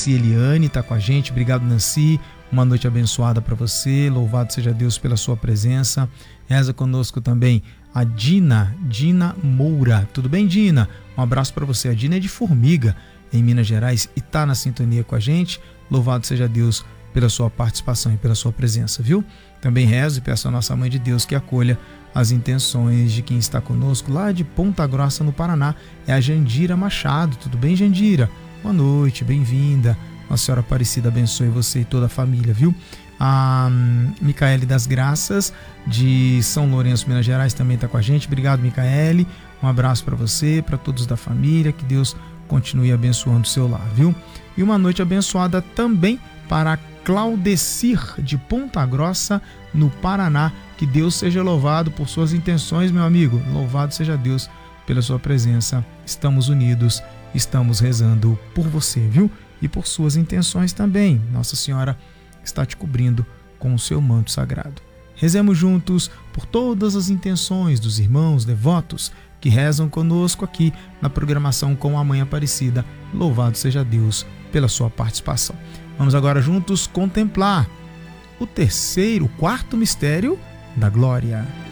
Nancy Eliane está com a gente. Obrigado, Nancy. Uma noite abençoada para você. Louvado seja Deus pela sua presença. Reza conosco também a Dina Moura. Tudo bem, Dina? Um abraço para você. A Dina é de Formiga, em Minas Gerais, e está na sintonia com a gente. Louvado seja Deus pela sua participação e pela sua presença, viu? Também rezo e peço a nossa Mãe de Deus que acolha as intenções de quem está conosco lá de Ponta Grossa, no Paraná. É a Jandira Machado. Tudo bem, Jandira? Boa noite, bem-vinda. Nossa Senhora Aparecida abençoe você e toda a família, viu? A Micaele das Graças, de São Lourenço, Minas Gerais, também está com a gente. Obrigado, Micaele. Um abraço para você, para todos da família. Que Deus continue abençoando o seu lar, viu? E uma noite abençoada também para Claudecir, de Ponta Grossa, no Paraná. Que Deus seja louvado por suas intenções, meu amigo. Louvado seja Deus pela sua presença. Estamos unidos, estamos rezando por você, viu? E por suas intenções também. Nossa Senhora está te cobrindo com o seu manto sagrado. Rezemos juntos por todas as intenções dos irmãos devotos que rezam conosco aqui na programação com a Mãe Aparecida. Louvado seja Deus pela sua participação. Vamos agora juntos contemplar o quarto mistério da glória.